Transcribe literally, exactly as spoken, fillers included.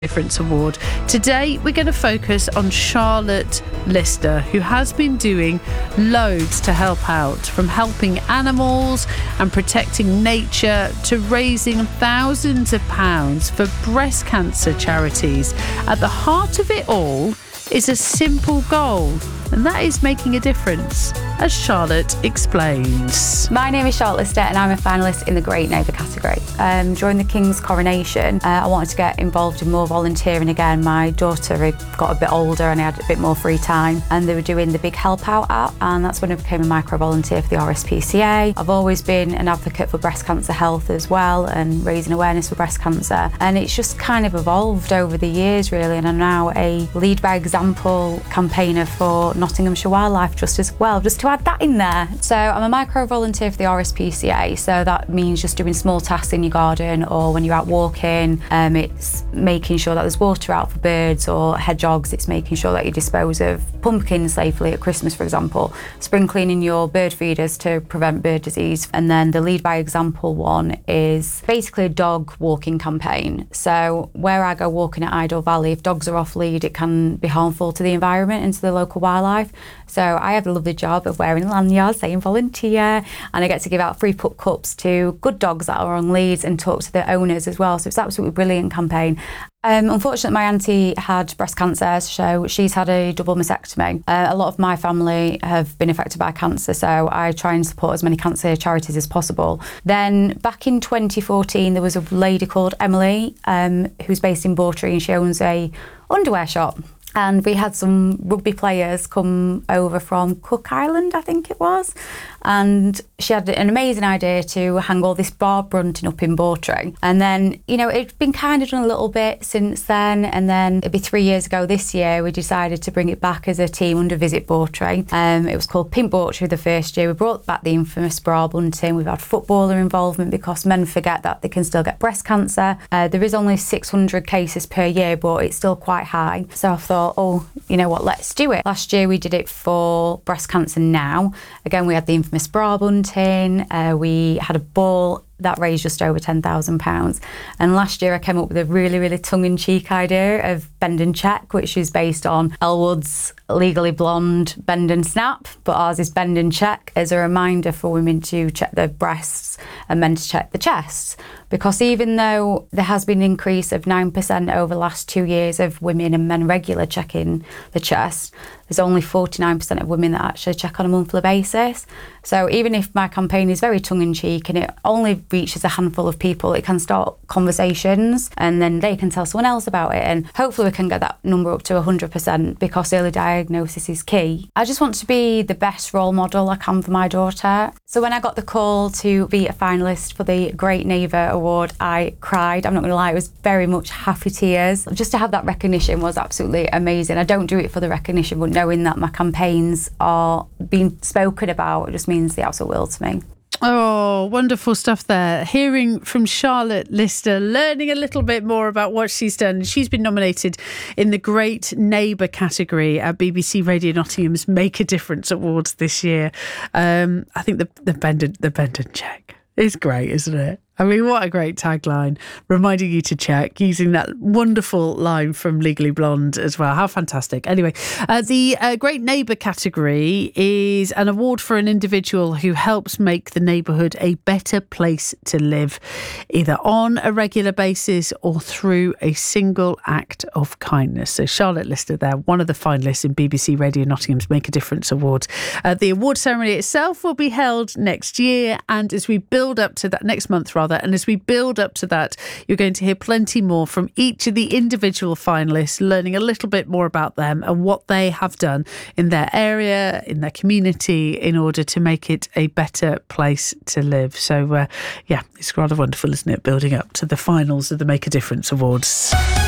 Difference Award. Today we're going to focus on Charlotte Lister, who has been doing loads to help out, from helping animals and protecting nature to raising thousands of pounds for breast cancer charities. At the heart of it all is a simple goal, and that is making a difference, as Charlotte explains. My name is Charlotte Lister and I'm a finalist in the Great Neighbour category. Um, during the King's coronation, uh, I wanted to get involved in more volunteering again. My daughter had got a bit older and I had a bit more free time, and they were doing the Big Help Out app, and that's when I became a micro-volunteer for the R S P C A. I've always been an advocate for breast cancer health as well, and raising awareness for breast cancer, and it's just kind of evolved over the years really, and I'm now a Lead by Example campaigner for Nottinghamshire Wildlife Trust as well, just to add that in there. So I'm a micro volunteer for the R S P C A, so that means just doing small tasks in your garden or when you're out walking. Um, it's making sure that there's water out for birds or hedgehogs. It's making sure that you dispose of pumpkins safely at Christmas, for example. Sprinkling in your bird feeders to prevent bird disease. And then the Lead by Example one is basically a dog walking campaign. So where I go walking at Idle Valley, if dogs are off lead, it can be harmful to the environment and to the local wildlife. So I have the lovely job of wearing a lanyard saying volunteer, and I get to give out free pup cups to good dogs that are on leads and talk to the owners as well. So it's an absolutely brilliant campaign. Um, unfortunately, my auntie had breast cancer, so she's had a double mastectomy. Uh, a lot of my family have been affected by cancer, so I try and support as many cancer charities as possible. Then back in twenty fourteen, there was a lady called Emily, um, who's based in Bawtry, and she owns a underwear shop. And we had some rugby players come over from Cook Island, I think it was. And she had an amazing idea to hang all this barb bunting up in Bawtry. And then, you know, it'd been kind of done a little bit since then. And then it'd be three years ago this year, we decided to bring it back as a team under Visit Bawtry. Um, it was called Pink Bawtry the first year. We brought back the infamous bra bunting. We've had footballer involvement because men forget that they can still get breast cancer. Uh, there is only six hundred cases per year, but it's still quite high. So I thought, oh, you know what, let's do it. Last year we did it for Breast Cancer Now. Again, we had the infamous bra bunting. Uh, we had a ball that raised just over ten thousand pounds. And last year I came up with a really, really tongue-in-cheek idea of Bend and Check, which is based on Elwood's Legally Blonde Bend and Snap, but ours is Bend and Check, as a reminder for women to check their breasts and men to check the chests. Because even though there has been an increase of nine percent over the last two years of women and men regular checking the chest, there's only forty-nine percent of women that actually check on a monthly basis. So even if my campaign is very tongue-in-cheek and it only reaches a handful of people, it can start conversations and then they can tell someone else about it. And hopefully we can get that number up to one hundred percent, because early diagnosis is key. I just want to be the best role model I can for my daughter. So when I got the call to be a finalist for the Great Neighbour Award, I cried. I'm not going to lie, it was very much happy tears. Just to have that recognition was absolutely amazing. I don't do it for the recognition, but knowing that my campaigns are being spoken about, it just means the absolute world to me. Oh, wonderful stuff there. Hearing from Charlotte Lister, learning a little bit more about what she's done. She's been nominated in the Great Neighbour category at B B C Radio Nottingham's Make a Difference Awards this year. Um, I think the, the Bend and, the Bend and Check is great, isn't it? I mean, what a great tagline, reminding you to check, using that wonderful line from Legally Blonde as well. How fantastic. Anyway, uh, the uh, Great Neighbour category is an award for an individual who helps make the neighbourhood a better place to live, either on a regular basis or through a single act of kindness. So Charlotte Lister there, one of the finalists in B B C Radio Nottingham's Make a Difference Awards. Uh, the award ceremony itself will be held next year, and as we build up to that, next month rather, and as we build up to that, you're going to hear plenty more from each of the individual finalists, learning a little bit more about them and what they have done in their area, in their community, in order to make it a better place to live. So, uh, yeah, it's rather wonderful, isn't it, building up to the finals of the Make a Difference Awards.